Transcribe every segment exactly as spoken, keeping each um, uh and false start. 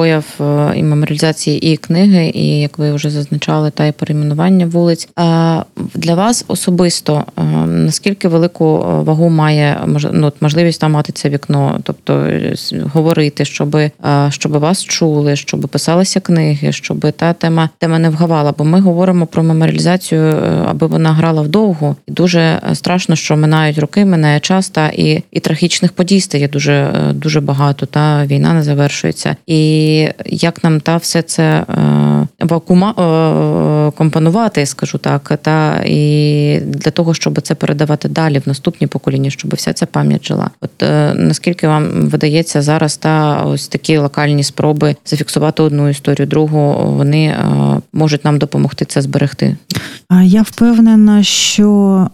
прояв і меморіалізації і книги, і, як ви вже зазначали, та й перейменування вулиць. Для вас особисто наскільки велику вагу має ну, можливість там мати це вікно, тобто говорити, щоб, щоб вас чули, щоб писалися книги, щоб та тема, тема не вгавала, бо ми говоримо про меморіалізацію, аби вона грала вдовго, і дуже страшно, що минають роки, минає час, та і, і трагічних подій стає дуже, дуже багато, та війна не завершується. І як нам та все це вакуума, компонувати, скажу так, та і для того, щоб це передавати далі в наступні покоління, щоб вся ця пам'ять жила. От наскільки вам видається зараз та ось такі локальні спроби зафіксувати одну історію, другу, вони можуть нам допомогти це зберегти? Я впевнена, що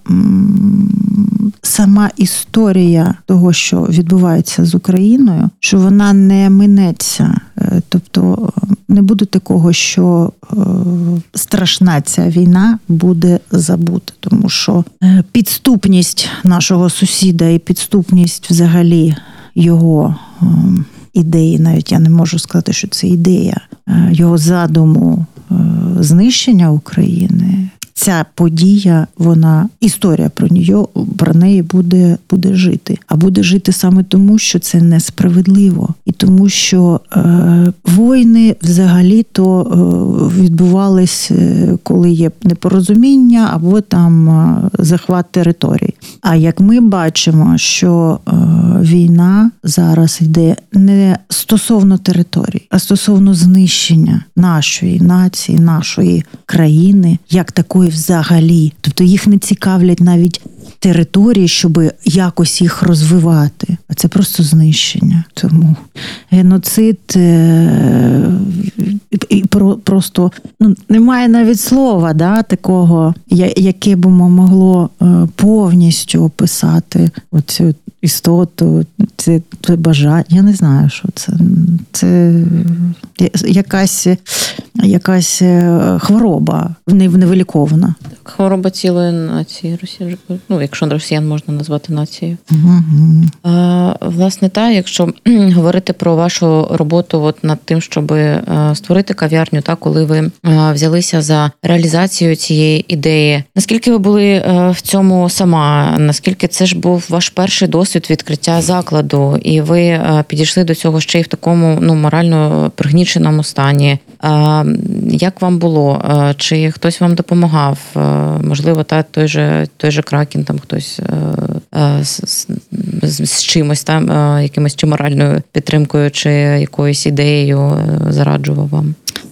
сама історія того, що відбувається з Україною, що вона не минеться. Тобто не буде такого, що страшна ця війна буде забута. Тому що підступність нашого сусіда і підступність взагалі його ідеї, навіть я не можу сказати, що це ідея, його задуму знищення України, ця подія, вона, історія про неї, про неї буде, буде жити. А буде жити саме тому, що це несправедливо. І тому, що е, війни взагалі-то е, відбувались, коли є непорозуміння або там е, захват територій. А як ми бачимо, що е, війна зараз йде не стосовно територій, а стосовно знищення нашої нації, нашої країни, як такої взагалі. Тобто їх не цікавлять навіть території, щоб якось їх розвивати. А це просто знищення. Тому геноцид е- і просто ну, немає навіть слова, да, такого, яке б могло е- повністю описати оцю істоту, це, це бажання. Я не знаю, що це. Це якась, якась хвороба невиліковна. Хвороба цілої нації Росії, ну, якщо росіян можна назвати нацією. Угу. А, власне, та, якщо говорити про вашу роботу от над тим, щоб створити кав'ярню, та, коли ви взялися за реалізацію цієї ідеї, наскільки ви були в цьому сама, наскільки це ж був ваш перший досвід відкриття закладу, і ви підійшли до цього ще й в такому, ну, морально пригніченому стані. Як вам було? Чи хтось вам допомагав? Можливо, та той же той же Кракен, там хтось з, з, з чимось там, якимось чи моральною підтримкою, чи якоюсь ідеєю зараджував вам?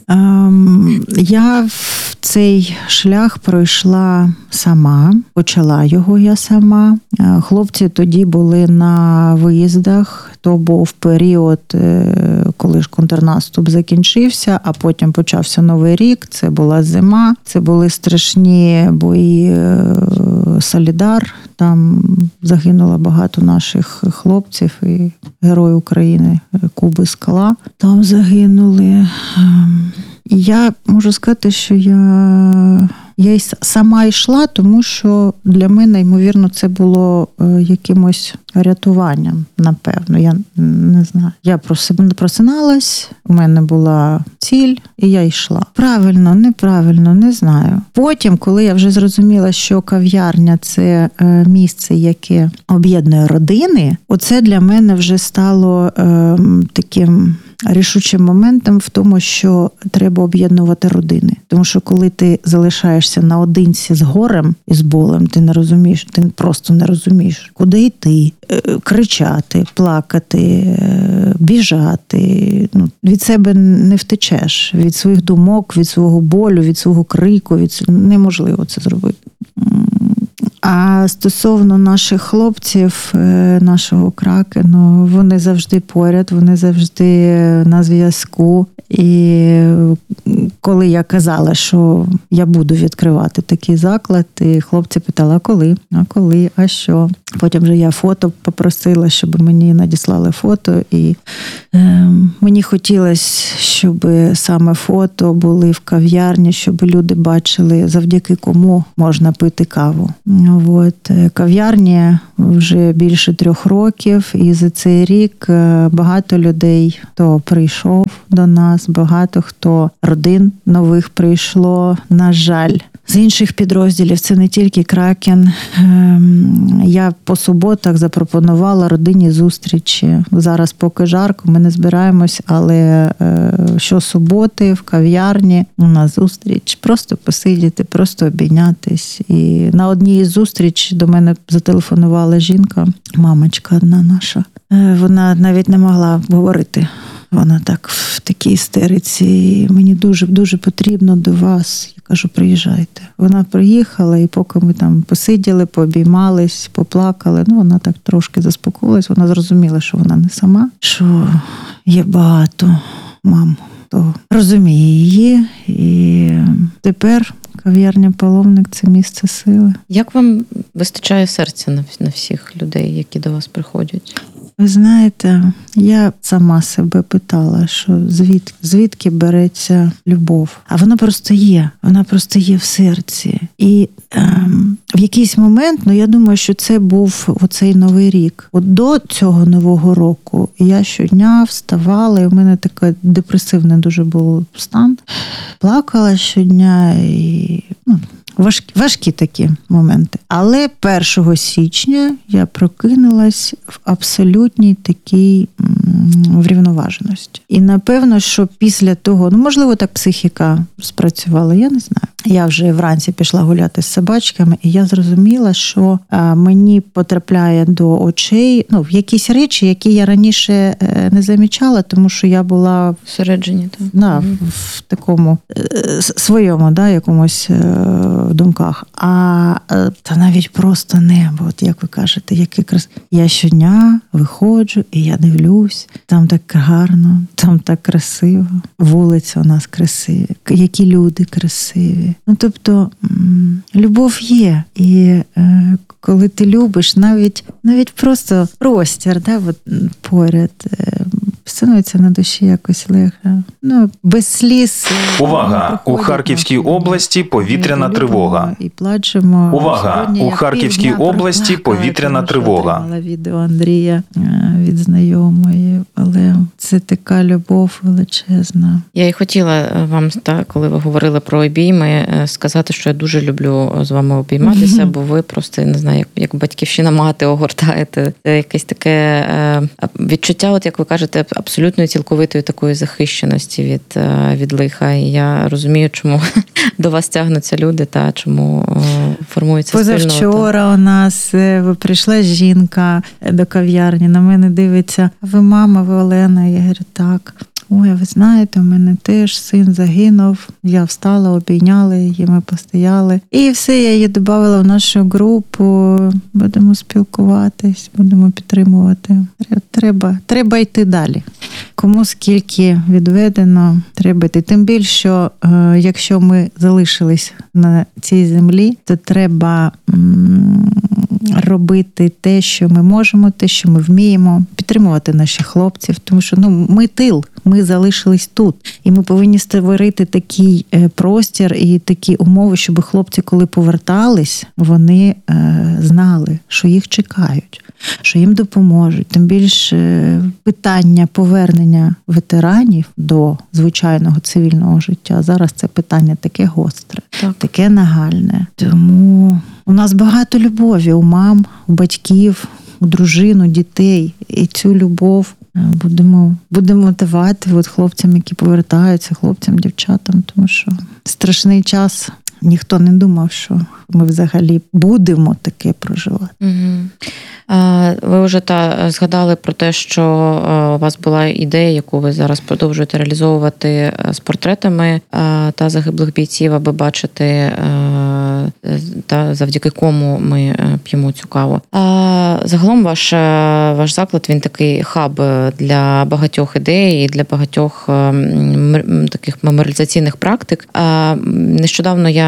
Я в цей шлях пройшла сама, почала його я сама. Хлопці тоді були на виїздах, то був період, коли ж контрнаступ закінчився, а потім почався Новий рік, це була зима, це були страшні бої Солідар, там загинуло багато наших хлопців і Герой України Куби Скала, там загинули. Я можу сказати, що я, я й сама йшла, тому що для мене, ймовірно, це було якимось рятуванням, напевно. Я не знаю. Я просиналась, у мене була ціль, і я йшла. Правильно, неправильно, не знаю. Потім, коли я вже зрозуміла, що кав'ярня – це місце, яке об'єднує родини, оце для мене вже стало е, таким рішучим моментом в тому, що треба об'єднувати родини. Тому що коли ти залишаєшся наодинці з горем і з болем, ти не розумієш, ти просто не розумієш, куди йти, кричати, плакати, біжати. Ну, від себе не втечеш, від своїх думок, від свого болю, від свого крику, від... неможливо це зробити. А стосовно наших хлопців, нашого Кракену, вони завжди поряд, вони завжди на зв'язку. І коли я казала, що я буду відкривати такий заклад, і хлопці питали, а коли? А коли? А що? Потім вже я фото попросила, щоб мені надіслали фото. І е, мені хотілося, щоб саме фото були в кав'ярні, щоб люди бачили, завдяки кому можна пити каву. От. Кав'ярні вже більше трьох років, і за цей рік багато людей, хто прийшов, до нас, багато хто родин нових прийшло, на жаль. З інших підрозділів, це не тільки Кракен. Я по суботах запропонувала родині зустрічі. Зараз поки жарко, ми не збираємось, але щосуботи в кав'ярні у нас зустріч. Просто посидіти, просто обійнятись. І на одній із зустріч до мене зателефонувала жінка, мамочка одна наша. Вона навіть не могла говорити. Вона так в такій істериці, мені дуже-дуже потрібно до вас. Я кажу, приїжджайте. Вона приїхала, і поки ми там посиділи, пообіймались, поплакали, ну вона так трошки заспокоїлась, вона зрозуміла, що вона не сама, що є багато мам, хто розуміє її, і тепер кав'ярня «Половник» – це місце сили. Як вам вистачає серця на, на всіх людей, які до вас приходять? Ви знаєте, я сама себе питала, що звід, звідки береться любов. А вона просто є, вона просто є в серці. І ем, в якийсь момент, ну я думаю, що це був оцей Новий рік. От до цього Нового року я щодня вставала, і в мене такий депресивний дуже був стан. Плакала щодня і... Ну, Важкі, важкі такі моменти. Але першого січня я прокинулась в абсолютній такій врівноваженості. І напевно, що після того, ну можливо, так психіка спрацювала, я не знаю. Я вже вранці пішла гуляти з собачками, і я зрозуміла, що мені потрапляє до очей, ну, якісь речі, які я раніше не замічала, тому що я була всередині, так. Да, mm-hmm. в такому своєму, да, якомусь в думках. А та навіть просто небо, от як ви кажете, яке крас... Я щодня виходжу і я дивлюсь, там так гарно, там так красиво, вулиця у нас красива, які люди красиві. Ну, тобто, любов є. І е, коли ти любиш, навіть, навіть просто простір, да, от, поряд, е, становиться на душі якось легше. Ну, без сліз. Увага! У Харківській області повітряна тривога. І плачемо. Увага! Сьогодні у Харківській області повітряна тривога. Я відео Андрія від знайомої, але це така любов величезна. Я і хотіла вам, так, коли ви говорили про обійми, сказати, що я дуже люблю з вами обійматися, mm-hmm. бо ви просто, не знаю, як, як батьківщина мати огортаєте. Це якесь таке відчуття, от як ви кажете, абсолютної цілковитої такої захищеності від, від лиха. І я розумію, чому до вас тягнуться люди, та чому формується спільнота. Позавчора у нас прийшла жінка до кав'ярні, на мене дивиться, а ви мама, ви Олена? Я говорю, так. Ой, ви знаєте, у мене теж син загинув. Я встала, обійняла її, ми постояли. І все, я її додавала в нашу групу. Будемо спілкуватись, будемо підтримувати. Треба, треба йти далі. Кому скільки відведено, треба йти. Тим більше, що е, якщо ми залишились на цій землі, то треба м- робити те, що ми можемо, те, що ми вміємо, підтримувати наших хлопців, тому що ну, ми тил, ми залишились тут. І ми повинні створити такий простір і такі умови, щоб хлопці, коли повертались, вони е, знали, що їх чекають, що їм допоможуть. Тим більше питання повернення ветеранів до звичайного цивільного життя, зараз це питання таке гостре, так. таке нагальне. Тому у нас багато любові у мам, у батьків, у дружину, дітей. І цю любов будемо, будемо давати от хлопцям, які повертаються, хлопцям, дівчатам, тому що страшний час. Ніхто не думав, що ми взагалі будемо таке проживати. Угу. Ви вже та згадали про те, що у вас була ідея, яку ви зараз продовжуєте реалізовувати з портретами та загиблих бійців, аби бачити, та завдяки кому ми п'ємо цю каву. Загалом ваш, ваш заклад, він такий хаб для багатьох ідей і для багатьох таких меморіалізаційних практик. Нещодавно я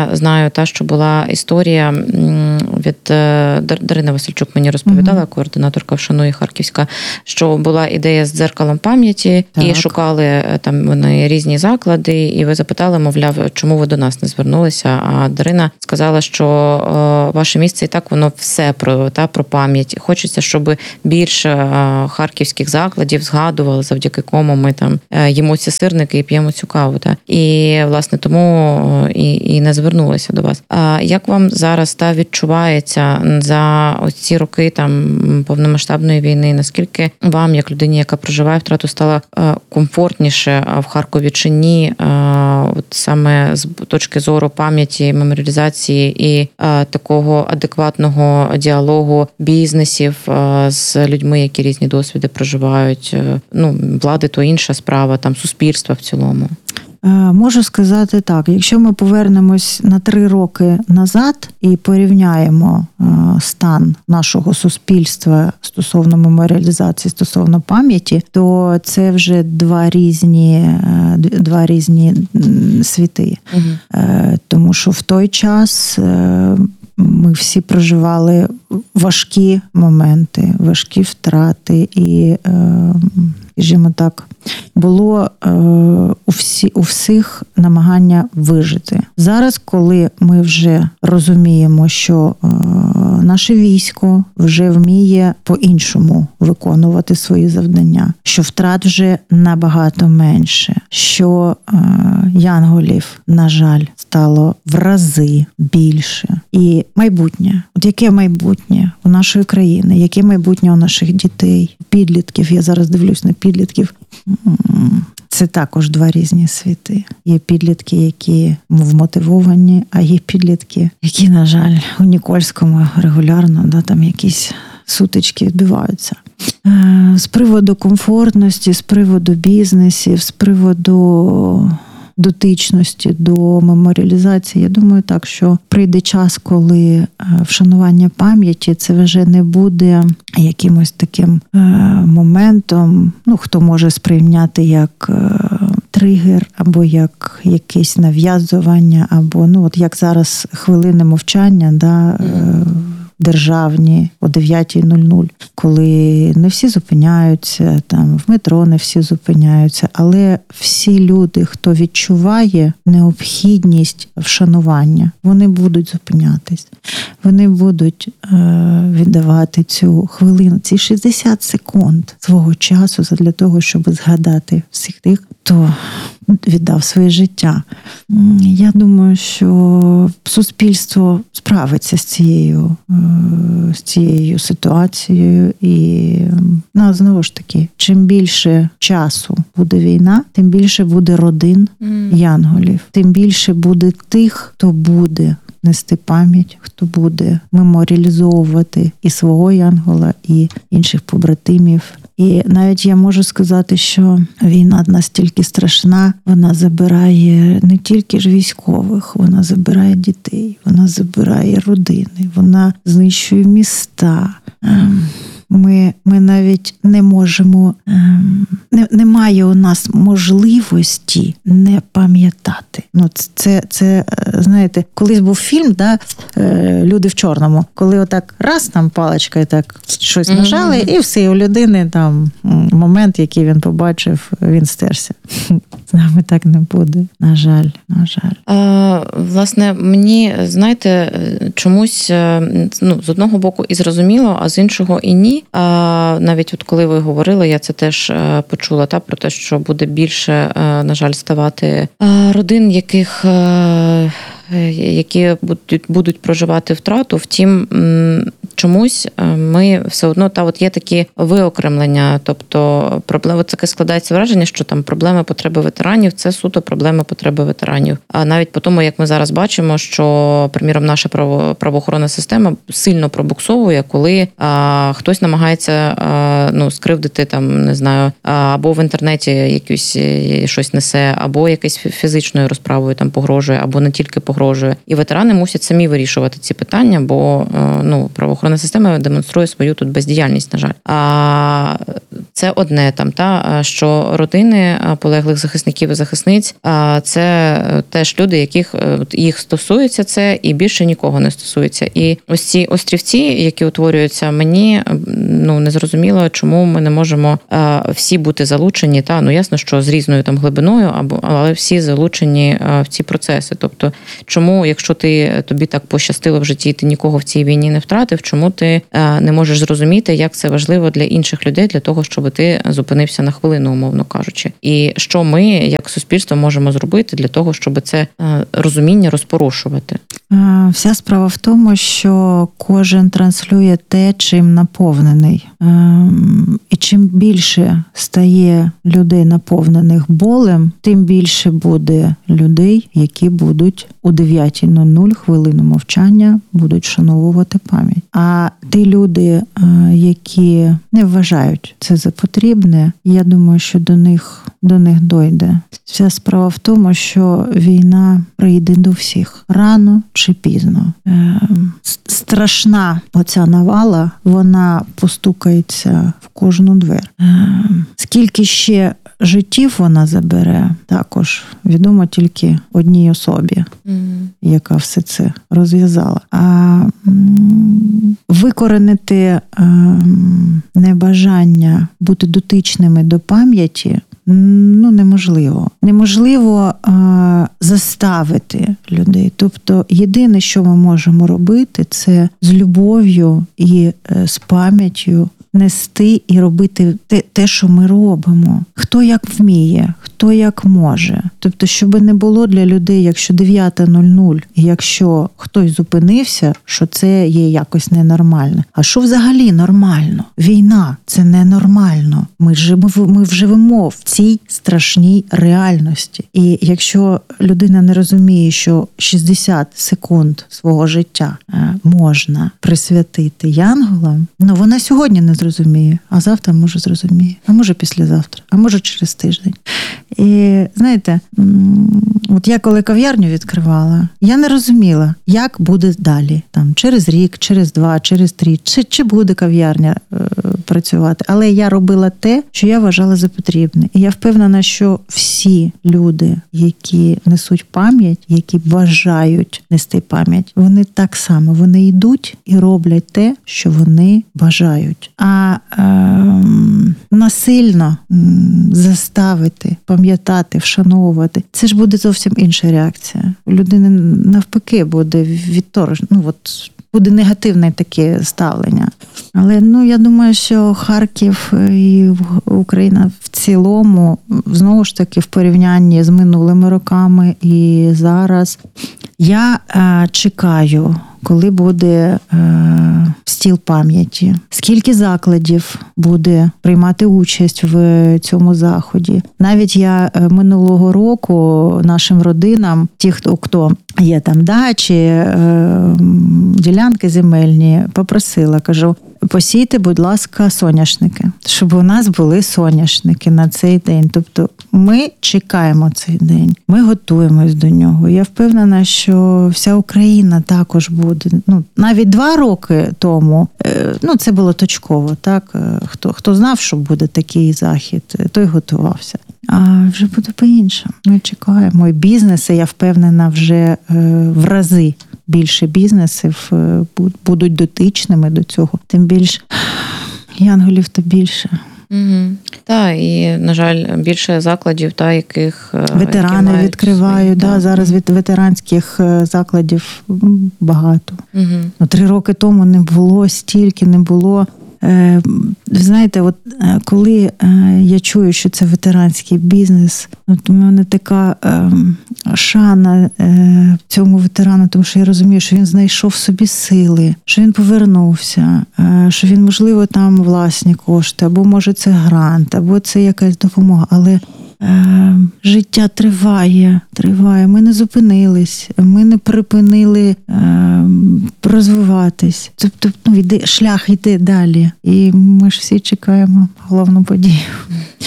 я знаю, та, що була історія від Дарини Васильчук, мені розповідала, mm-hmm. координаторка «Вшануй» Харківська, що була ідея з дзеркалом пам'яті, так. і шукали там вони різні заклади, і ви запитали, мовляв, чому ви до нас не звернулися, а Дарина сказала, що ваше місце і так воно все про, та, про пам'ять. Хочеться, щоб більше харківських закладів згадували, завдяки кому ми там їмо ці сирники і п'ємо цю каву. Та. І, власне, тому і, і не звернулися до вас. А як вам зараз та відчувається за ось ці роки там повномасштабної війни? Наскільки вам, як людині, яка проживає втрату, стало комфортніше в Харкові чи ні? От саме з точки зору пам'яті, меморіалізації і такого адекватного діалогу бізнесів з людьми, які різні досвіди проживають. Ну, влади то інша справа, там суспільства в цілому. Можу сказати так, якщо ми повернемось на три роки назад і порівняємо стан нашого суспільства стосовно меморіалізації, стосовно пам'яті, то це вже два різні, два різні світи. Угу. Тому що в той час ми всі проживали важкі моменти, важкі втрати і, скажімо так, було е, у, всі, у всіх намагання вижити. Зараз, коли ми вже розуміємо, що е, наше військо вже вміє по-іншому виконувати свої завдання, що втрат вже набагато менше, що е, янголів, на жаль, стало в рази більше. І майбутнє. От яке майбутнє у нашої країни, яке майбутнє у наших дітей, підлітків, я зараз дивлюсь на підлітків, це також два різні світи. Є підлітки, які вмотивовані, а є підлітки, які, на жаль, у Нікольському регулярно, да, там якісь сутички відбуваються. З приводу комфортності, з приводу бізнесів, з приводу дотичності до меморіалізації, я думаю так, що прийде час, коли вшанування пам'яті це вже не буде якимось таким е, моментом, ну, хто може сприйняти як е, тригер, або як якесь нав'язування, або, ну, от як зараз хвилини мовчання, да, е, державні о дев'ята нуль нуль, коли не всі зупиняються, там в метро не всі зупиняються, але всі люди, хто відчуває необхідність вшанування, вони будуть зупинятись. Вони будуть е, віддавати цю хвилину, ці шістдесят секунд свого часу для того, щоб згадати всіх тих, хто віддав своє життя. Я думаю, що суспільство справиться з цією, з цією ситуацією. І, ну, знову ж таки, чим більше часу буде війна, тим більше буде родин mm. янголів, тим більше буде тих, хто буде нести пам'ять, хто буде меморіалізовувати і свого янгола, і інших побратимів. І навіть я можу сказати, що війна настільки страшна, вона забирає не тільки ж військових, вона забирає дітей, вона забирає родини, вона знищує міста. Ми, ми навіть не можемо, не, немає у нас можливості не пам'ятати. Ну, це, це, знаєте, колись був фільм, да, «Люди в чорному», коли отак раз там паличкою так щось нажали, mm-hmm. і все, у людини там момент, який він побачив, він стерся. З нами так не буде, на жаль, на жаль. А, власне, мені, знаєте, чомусь, ну, з одного боку і зрозуміло, а з іншого і ні. А, навіть от коли ви говорили, я це теж почула, та, про те, що буде більше, на жаль, ставати родин, яких, які будуть, будуть проживати втрату. Втім, чомусь ми все одно, та от є такі виокремлення, тобто проблема, таке складається враження, що там проблеми, потреби ветеранів – це суто проблеми, потреби ветеранів. А навіть по тому, як ми зараз бачимо, що, приміром, наша право, правоохоронна система сильно пробуксовує, коли а, хтось намагається а, ну, скривдити, там, не знаю, а, або в інтернеті якусь щось несе, або якесь фізичною розправою там погрожує, або не тільки погрожує, загрожує. І ветерани мусять самі вирішувати ці питання, бо ну, правоохоронна система демонструє свою тут бездіяльність, на жаль. А це одне там, та що родини полеглих захисників і захисниць, це теж люди, яких їх стосується це, і більше нікого не стосується. І ось ці острівці, які утворюються, мені ну не зрозуміло, чому ми не можемо всі бути залучені. Та ну ясно, що з різною там глибиною, або але всі залучені в ці процеси. Тобто, чому, якщо ти тобі так пощастило в житті, ти нікого в цій війні не втратив, чому ти не можеш зрозуміти, як це важливо для інших людей, для того, щоб ти зупинився на хвилину, умовно кажучи, і що ми, як суспільство, можемо зробити для того, щоб це розуміння розпорошувати? Вся справа в тому, що кожен транслює те, чим наповнений. І чим більше стає людей наповнених болем, тим більше буде людей, які будуть у дев'ятій нуль нуль хвилину мовчання будуть вшановувати пам'ять. А ті люди, які не вважають це за потрібне, я думаю, що до них, до них дойде. Вся справа в тому, що війна прийде до всіх. Рано чи пізно. Страшна оця навала, вона постукається в кожну двері. Скільки ще життів вона забере, також відомо тільки одній особі, mm. яка все це розв'язала. А викоренити небажання бути дотичними до пам'яті ну, неможливо. Неможливо а, заставити людей. Тобто, єдине, що ми можемо робити, це з любов'ю і е, з пам'яттю нести і робити те, те, що ми робимо. Хто як вміє, хто як може. Тобто, щоб не було для людей, якщо дев'ята нуль нуль, і якщо хтось зупинився, що це є якось ненормально. А що взагалі нормально? Війна – це ненормально. Ми, жив, ми живемо в цій страшній реальності. І якщо людина не розуміє, що шістдесят секунд свого життя можна присвятити янголам, ну вона сьогодні не зрозуміє, а завтра може зрозуміє, а може післязавтра, а може через тиждень. І знаєте, от я коли кав'ярню відкривала, я не розуміла, як буде далі. Там через рік, через два, через три, чи, чи буде кав'ярня е, працювати. Але я робила те, що я вважала за потрібне. І я впевнена, що всі люди, які несуть пам'ять, які бажають нести пам'ять, вони так само, вони йдуть і роблять те, що вони бажають. А е, насильно м, заставити пам'ятати, вшановувати, це ж буде зовсім інша реакція. У людини навпаки буде відторж, ну от буде негативне таке ставлення. Але ну я думаю, що Харків і Україна в цілому, знову ж таки, в порівнянні з минулими роками і зараз, я е, чекаю, коли буде е, стіл пам'яті, скільки закладів буде приймати участь в цьому заході. Навіть я минулого року нашим родинам, ті, хто, хто є там дачі, е, ділянки земельні, попросила, кажу, посійте, будь ласка, соняшники, щоб у нас були соняшники на цей день. Тобто ми чекаємо цей день, ми готуємось до нього. Я впевнена, що вся Україна також буде. Ну, навіть два роки тому, ну, це було точково, так? Хто, хто знав, що буде такий захід, той готувався. А вже буде по-іншому. Ми чекаємо. І бізнеси, я впевнена, вже в рази більше бізнесів будуть дотичними до цього. Тим більше янголів то більше. Угу. Так, і, на жаль, більше закладів, та, яких ветерани які відкривають, свої, да, зараз від ветеранських закладів багато. Угу. Ну, три роки тому не було стільки, не було. Ви знаєте, от коли я чую, що це ветеранський бізнес, от у мене така е, шана е, цьому ветерану, тому що я розумію, що він знайшов собі сили, що він повернувся, е, що він, можливо, там власні кошти, або, може, це грант, або це якась допомога, але Е, життя триває, триває. Ми не зупинились, ми не припинили е, розвиватись. Тобто, ну, йде, шлях йде далі. І ми ж всі чекаємо головну подію.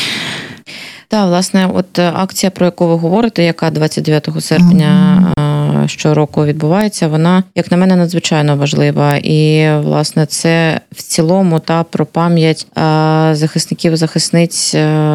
Так, власне, от акція, про яку ви говорите, яка двадцять дев'ятого серпня щороку відбувається, вона, як на мене, надзвичайно важлива. І, власне, це в цілому та про пам'ять захисників, захисниць,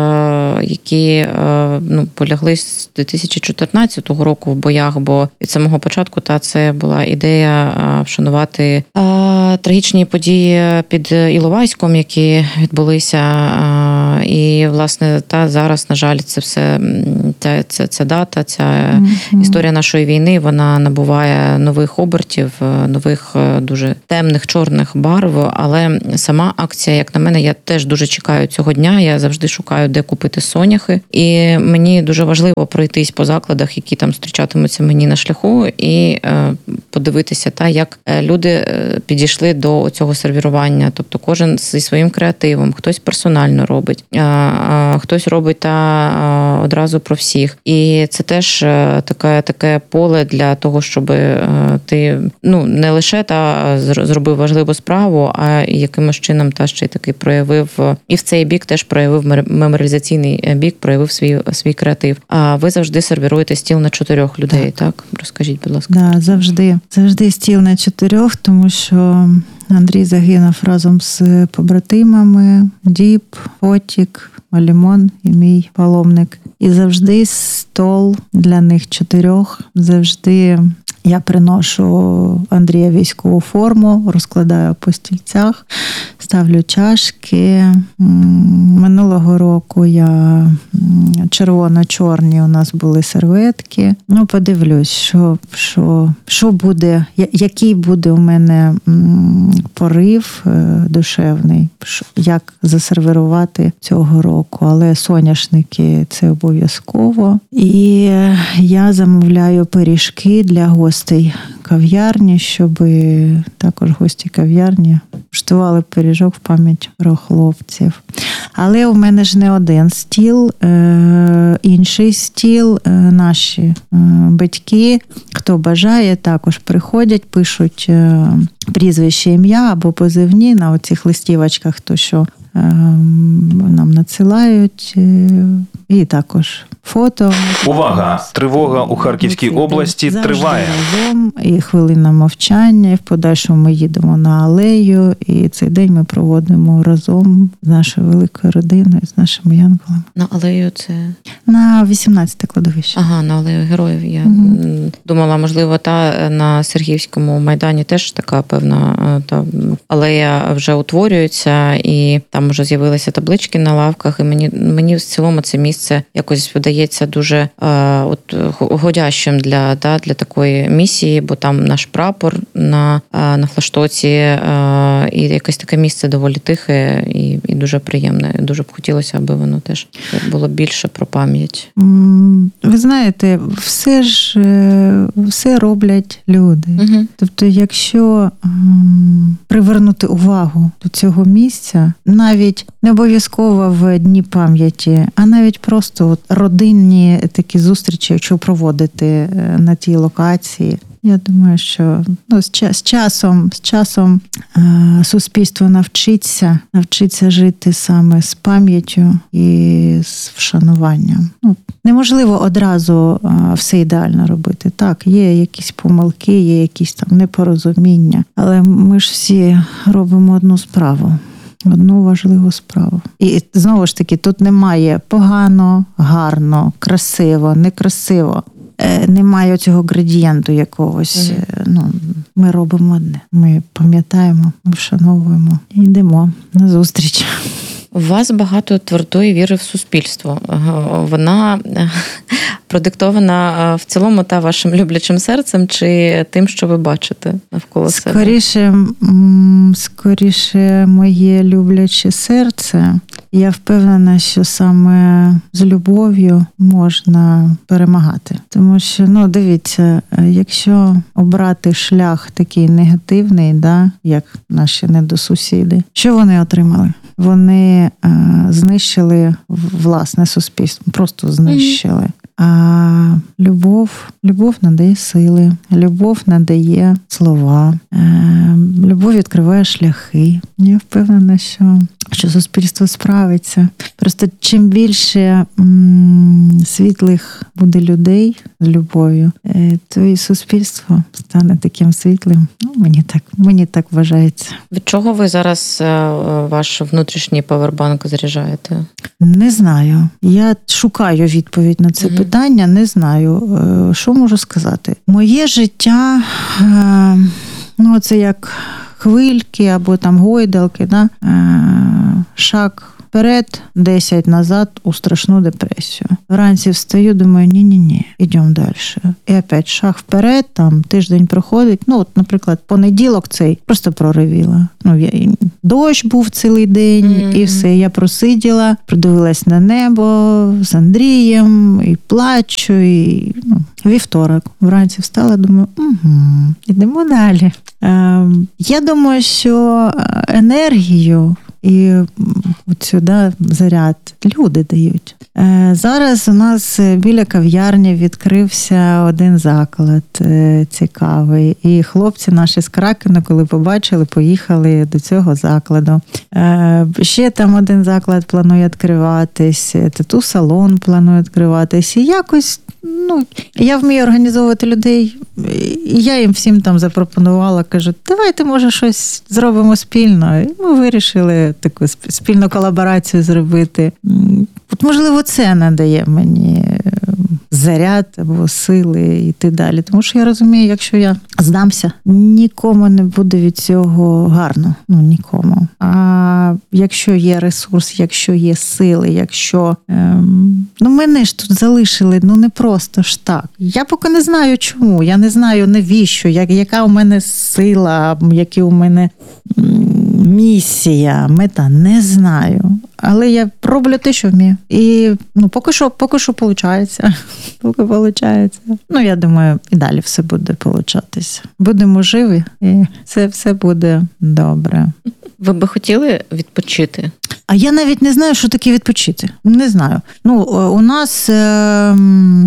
які ну, полягли з дві тисячі чотирнадцятого року в боях, бо від самого початку та це була ідея вшанувати трагічні події під Іловайськом, які відбулися. І, власне, та зараз, на жаль, це все, ця, ця, ця дата, ця mm-hmm. історія нашої війни, вона набуває нових обертів, нових дуже темних, чорних барв, але сама акція, як на мене, я теж дуже чекаю цього дня, я завжди шукаю, де купити соняхи, і мені дуже важливо пройтись по закладах, які там зустрічатимуться мені на шляху, і подивитися, та, як люди підійшли до цього сервірування, тобто кожен зі своїм креативом, хтось персонально робить, хтось робить та одразу про всіх. І це теж таке, таке поле для того, щоб ти ну, не лише та зробив важливу справу, а якимось чином та ще й таки проявив, і в цей бік теж проявив меморіалізаційний бік, проявив свій, свій креатив. А ви завжди сервіруєте стіл на чотирьох людей, так? так? Розкажіть, будь ласка. Да, завжди. Завжди стіл на чотирьох, тому що Андрій загинув разом з побратимами, Діб, Потік, Малімон і мій паломник. І завжди стол для них чотирьох, завжди я приношу Андрія військову форму, розкладаю по стільцях, ставлю чашки. Минулого року я червоно-чорні у нас були серветки. Ну, подивлюсь, що, що, що буде, який буде у мене порив душевний, як засервірувати цього року. Але соняшники – це обов'язково. І я замовляю пиріжки для гостей кав'ярні, щоб також гості кав'ярні куштували пиріжок в пам'ять про хлопців. Але у мене ж не один стіл, інший стіл, наші батьки, хто бажає, також приходять, пишуть прізвище, ім'я або позивні на оцих листівочках, то що нам надсилають, і також фото. Увага! Тривога у Харківській області триває. Разом, і хвилина мовчання, і в подальшому ми їдемо на алею, і цей день ми проводимо разом з нашою великою родиною, з нашими янголами. На алею це? На вісімнадцяте кладовище. Ага, на алею героїв. Я угу. думала, можливо, та на Сергіївському майдані теж така певна та алея вже утворюється, і там вже з'явилися таблички на лавках, і мені, мені в цілому це місце якось видається дуже е, от, годящим для, да, для такої місії, бо там наш прапор на, е, на флаштоці, е, і якесь таке місце доволі тихе і, і дуже приємне. Дуже б хотілося, аби воно теж було більше про пам'ять. Ви знаєте, все ж все роблять люди. Угу. Тобто, якщо м, привернути увагу до цього місця, навіть не обов'язково в Дні пам'яті, а навіть просто от родинні такі зустрічі, якщо проводити на тій локації, я думаю, що ну, з, час, з часом, з часом е, суспільство навчиться, навчиться жити саме з пам'яттю і з вшануванням. Ну, неможливо одразу е, все ідеально робити. Так, є якісь помилки, є якісь там непорозуміння, але ми ж всі робимо одну справу. Одну важливу справу. І знову ж таки, тут немає погано, гарно, красиво, некрасиво. Немає цього градієнту якогось. Mm-hmm. Ну, ми робимо одне. Ми пам'ятаємо, ми вшановуємо і йдемо на зустріч. У вас багато твердої віри в суспільство. Вона продиктована в цілому та вашим люблячим серцем чи тим, що ви бачите навколо себе? Скоріше, скоріше моє любляче серце. Я впевнена, що саме з любов'ю можна перемагати. Тому що, ну, дивіться, якщо обрати шлях такий негативний, да, як наші недосусіди, що вони отримали? Вони е, знищили власне суспільство, просто знищили. Mm-hmm. А любов, любов надає сили, любов надає слова, е, любов відкриває шляхи. Я впевнена, що, що суспільство справиться. Просто чим більше м, світлих буде людей з любов'ю, то і суспільство стане таким світлим. Ну, мені так, мені так вважається. Від чого ви зараз ваш внутрішній павербанк заряджаєте? Не знаю. Я шукаю відповідь на це угу. питання, не знаю. Що можу сказати? Моє життя, ну, це як хвильки або там гойдалки, да? Шаг вперед, десять назад у страшну депресію. Вранці встаю, думаю, ні-ні-ні, йдемо далі. І опять шаг вперед, там тиждень проходить. Ну, от, наприклад, понеділок цей просто проривіла. Ну, я, дощ був цілий день, mm-hmm. і все. Я просиділа, придивилась на небо з Андрієм, і плачу, і ну, вівторок. Вранці встала, думаю, угу, йдемо далі. Е, я думаю, що енергію і от сюди заряд люди дають. Зараз у нас біля кав'ярні відкрився один заклад цікавий. І хлопці наші з Кракена, коли побачили, поїхали до цього закладу. Ще там один заклад планує відкриватись, тату-салон планує відкриватись. І якось, ну, я вмію організовувати людей, і я їм всім там запропонувала, кажу, давайте, може, щось зробимо спільно. І ми вирішили таку спільну колаборацію зробити. От, можливо, це надає мені заряд або сили йти далі. Тому що я розумію, якщо я здамся, нікому не буде від цього гарно. Ну, нікому. А якщо є ресурс, якщо є сили, якщо... Ем, ну, мене ж тут залишили, ну, не просто ж так. Я поки не знаю, чому. Я не знаю, навіщо, як, яка у мене сила, які у мене місія, мета. Не знаю. Але я роблю те, що вмію. І ну, поки що, поки що виходить. Поки виходить. Ну, я думаю, і далі все буде получатися. Будемо живі, і це все буде добре. Ви би хотіли відпочити? А я навіть не знаю, що таке відпочити. Не знаю. Ну, у нас е-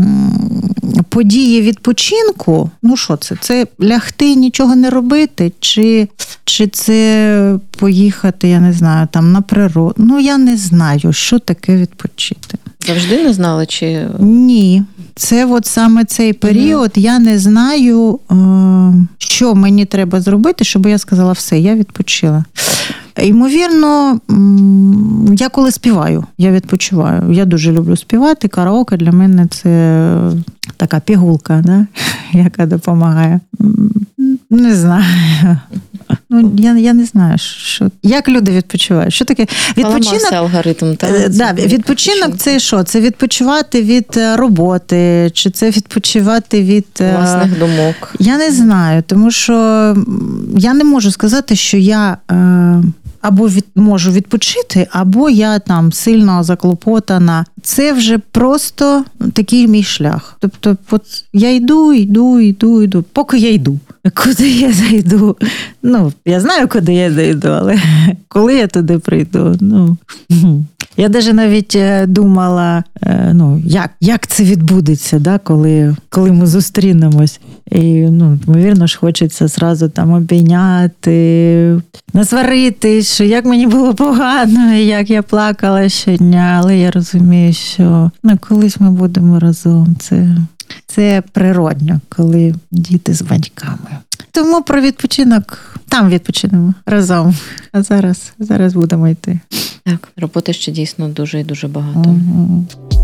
події відпочинку, ну що це? Це лягти, нічого не робити, чи, чи це поїхати, я не знаю, там на природу. Ну, я не знаю, що таке відпочити. Завжди не знали, чи... Ні. Це от саме цей період, mm-hmm. я не знаю, що мені треба зробити, щоб я сказала, все, я відпочила. Ймовірно, я коли співаю, я відпочиваю. Я дуже люблю співати, караоке для мене це така пігулка, да? Яка допомагає. Не знаю. Ну, я, я не знаю, що, як люди відпочивають. Що таке? Відпочинок, алгоритм, так? Да, відпочинок – це що? Це відпочивати від роботи, чи це відпочивати від... власних думок. Я не знаю, тому що я не можу сказати, що я... або від, можу відпочити, або я там сильно заклопотана. Це вже просто такий мій шлях. Тобто, от я йду, йду, йду, йду, поки я йду. Куди я зайду? Ну, я знаю, куди я зайду, але коли я туди прийду, ну... Я навіть навіть думала, ну, як, як це відбудеться, да, коли, коли ми зустрінемось. І, ну, ймовірно ж, хочеться зразу там обійняти, насварити, що як мені було погано, і як я плакала щодня. Але я розумію, що ну, колись ми будемо разом. Це, це природньо, коли діти з батьками. Тому про відпочинок там відпочинемо разом. А зараз, зараз будемо йти. Так, роботи ще дійсно дуже і дуже багато. Угу.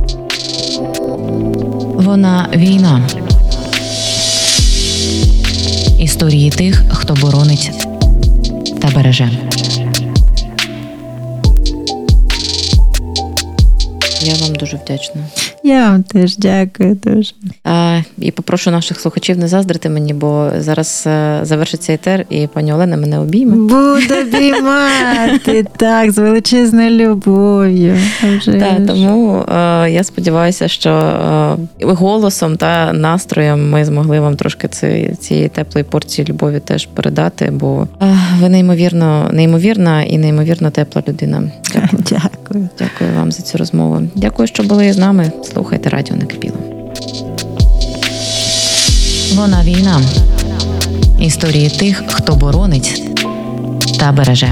Вона війна. Історії тих, хто боронить та береже. Я вам дуже вдячна. Я вам теж дякую дуже. А, і попрошу наших слухачів не заздрити мені, бо зараз завершиться етер, і пані Олена мене обійме. Буду обіймати, так, з величезною любов'ю. Так, тому е, я сподіваюся, що е, голосом та настроєм ми змогли вам трошки ці, цієї теплої порції любові теж передати, бо е, ви неймовірно, неймовірна і неймовірно тепла людина. Дякую. Дякую. Дякую вам за цю розмову. Дякую, що були з нами. Слухайте радіо Накипіло. Вона війна. Історії тих, хто боронить та береже.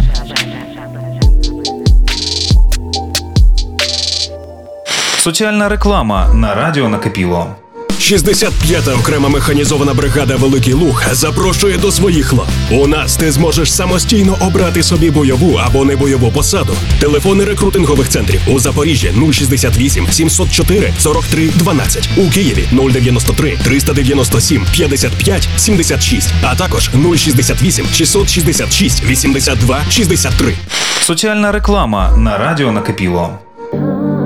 Соціальна реклама на радіо Накипіло. шістдесят п'ята окрема механізована бригада «Великий Луг» запрошує до своїх лав. У нас ти зможеш самостійно обрати собі бойову або небойову посаду. Телефони рекрутингових центрів у Запоріжжі нуль шістдесят вісім сімсот чотири сорок три дванадцять, у Києві нуль дев'яносто три триста дев'яносто сім п'ятдесят п'ять сімдесят шість, а також нуль шістдесят вісім шістсот шістдесят шість вісімдесят два шістдесят три. Соціальна реклама на радіо Накипіло.